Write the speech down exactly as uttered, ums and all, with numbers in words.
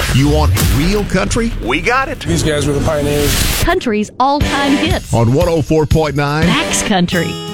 You want real country? We got it. These guys were the pioneers. Country's all-time hits. On one oh four point nine Max Country.